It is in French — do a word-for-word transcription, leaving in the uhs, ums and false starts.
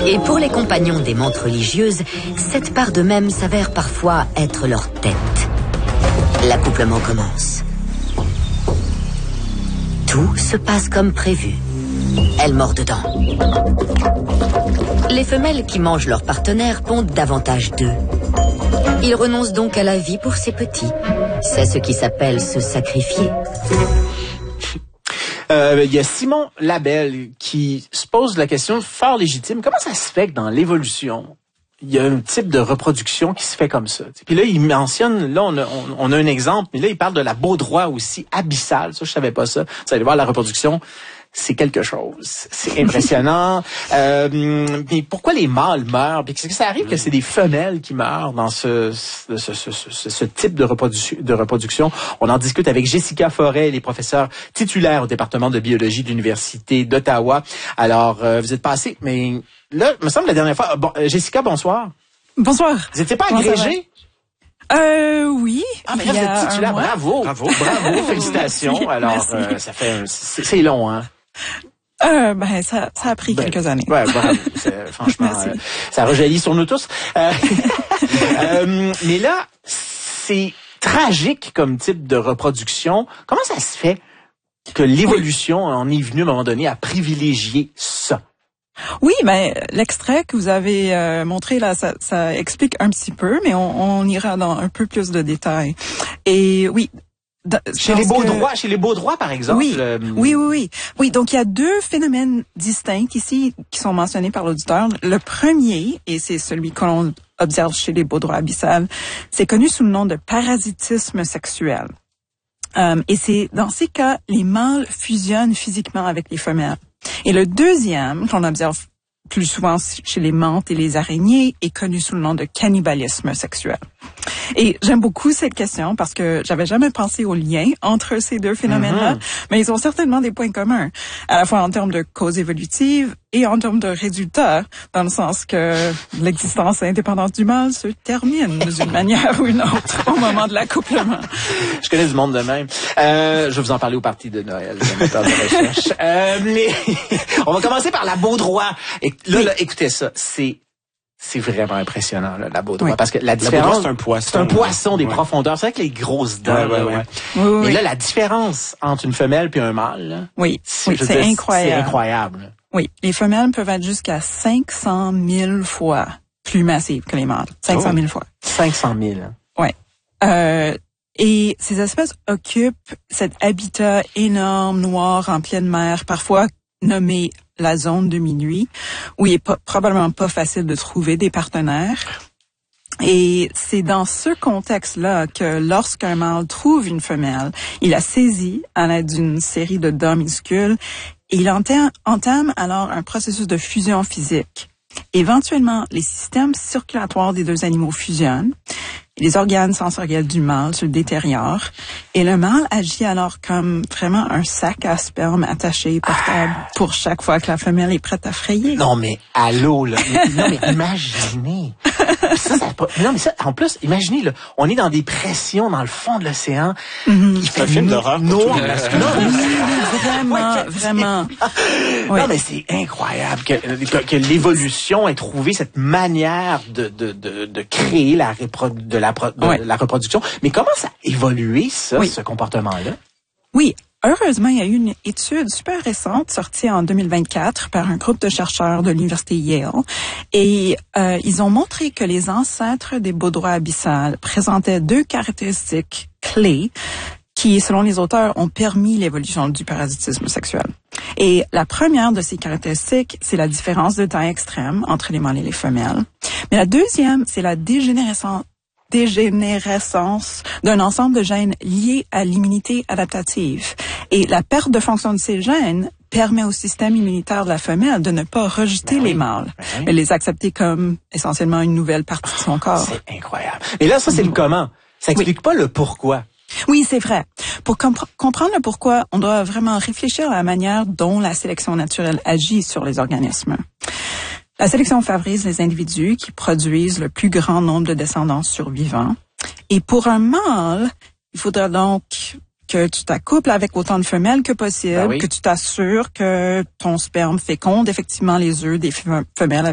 Et pour les compagnons des montres religieuses, cette part d'eux-mêmes s'avère parfois être leur tête. L'accouplement commence. Tout se passe comme prévu. Elles mordent dedans. Les femelles qui mangent leur partenaire pondent davantage d'œufs. Ils renoncent donc à la vie pour ces petits. C'est ce qui s'appelle se sacrifier. Euh, il y a Simon Labelle qui se pose la question fort légitime. Comment ça se fait que dans l'évolution, il y a un type de reproduction qui se fait comme ça? Puis là, il mentionne, là, on a, on, on a un exemple, mais là, il parle de la baudroie aussi abyssale. Ça, je savais pas ça. Vous allez voir, la reproduction, c'est quelque chose. C'est impressionnant. euh, mais pourquoi les mâles meurent? Puis est-ce que ça arrive que c'est des femelles qui meurent dans ce, ce, ce, ce, ce, ce type de, reprodu- de reproduction? On en discute avec Jessica Forêt, les professeurs titulaires au département de biologie de l'Université d'Ottawa. Alors, euh, vous êtes passé, mais là, il me semble la dernière fois... Bon, euh, Jessica, bonsoir. Bonsoir. Vous n'étiez pas agrégée? Euh, oui. Ah, mais là, vous êtes titulaire. Bravo. Bravo. Bravo. Félicitations. Alors, euh, ça fait, c'est, c'est long, hein? Euh, ben, ça, ça a pris ben, quelques années. Ouais, bravo. C'est, franchement, euh, ça rejaillit sur nous tous. Euh, euh, mais là, c'est tragique comme type de reproduction. Comment ça se fait que l'évolution en est venue à un moment donné à privilégier ça? Oui, mais ben, l'extrait que vous avez euh, montré là, ça, ça explique un petit peu, mais on, on ira dans un peu plus de détails. Et oui. De, chez les Baudrois, que... chez les Baudrois, par exemple. Oui, euh... oui, oui, oui. Oui, donc il y a deux phénomènes distincts ici qui sont mentionnés par l'auditeur. Le premier, et c'est celui qu'on observe chez les Baudrois abyssales, c'est connu sous le nom de parasitisme sexuel. Euh, et c'est dans ces cas, les mâles fusionnent physiquement avec les femelles. Et le deuxième, qu'on observe plus souvent chez les menthes et les araignées, est connu sous le nom de cannibalisme sexuel. Et j'aime beaucoup cette question parce que j'avais jamais pensé au lien entre ces deux phénomènes-là, mm-hmm. mais ils ont certainement des points communs, à la fois en termes de causes évolutives et en termes de résultats, dans le sens que l'existence indépendante du mâle se termine d'une manière ou une autre au moment de l'accouplement. Je connais du monde de même. Euh, je vais vous en parler au party de Noël, le moteur de recherche. euh, mais on va commencer par la Baudroie. Et là, oui. là écoutez ça, c'est C'est vraiment impressionnant, là, la Baudroie. Oui. Parce que la différence... La c'est un poisson. C'est un poisson des ouais. profondeurs. C'est vrai que les grosses dents. Ouais, ouais, ouais. Ouais. Oui, oui, mais oui. là, la différence entre une femelle et un mâle, là, oui, c'est, oui, c'est dire, incroyable. C'est incroyable. Oui, les femelles peuvent être jusqu'à cinq cent mille fois plus massives que les mâles. cinq cent mille oh. fois. cinq cent mille. Oui. Euh, et ces espèces occupent cet habitat énorme, noir, en pleine mer, parfois nommé la zone de minuit, où il est pas, probablement pas facile de trouver des partenaires. Et c'est dans ce contexte-là que lorsqu'un mâle trouve une femelle, il la saisit à l'aide d'une série de dents minuscules et il entame, entame alors un processus de fusion physique. Éventuellement, les systèmes circulatoires des deux animaux fusionnent. Les organes sensoriels du mâle se détériorent et le mâle agit alors comme vraiment un sac à sperme attaché portable pour chaque fois que la femelle est prête à frayer. Non mais allô là, non mais imaginez. Ça, ça pas, non mais ça, en plus, imaginez là, on est dans des pressions dans le fond de l'océan. Mm-hmm. Il fait un film d'horreur. Non, non, vraiment, vraiment. Oui. Non mais c'est incroyable que, que, que l'évolution ait trouvé cette manière de de de, de créer la reproduction. De La, de ouais. la reproduction. Mais comment ça a évolué, ça, oui. ce comportement-là? Oui. Heureusement, il y a eu une étude super récente sortie en deux mille vingt-quatre par un groupe de chercheurs de l'Université Yale. Et euh, ils ont montré que les ancêtres des Baudrois abyssales présentaient deux caractéristiques clés qui, selon les auteurs, ont permis l'évolution du parasitisme sexuel. Et la première de ces caractéristiques, c'est la différence de taille extrême entre les mâles et les femelles. Mais la deuxième, c'est la dégénérescence dégénérescence d'un ensemble de gènes liés à l'immunité adaptative. Et la perte de fonction de ces gènes permet au système immunitaire de la femelle de ne pas rejeter ben les oui, mâles, ben oui. mais les accepter comme essentiellement une nouvelle partie de son corps. C'est incroyable. Et là, ça, c'est mmh. le comment. Ça explique oui. pas le pourquoi. Oui, c'est vrai. Pour comp- comprendre le pourquoi, on doit vraiment réfléchir à la manière dont la sélection naturelle agit sur les organismes. La sélection favorise les individus qui produisent le plus grand nombre de descendants survivants. Et pour un mâle, il faudra donc que tu t'accouples avec autant de femelles que possible, ben oui. que tu t'assures que ton sperme féconde effectivement les œufs des femelles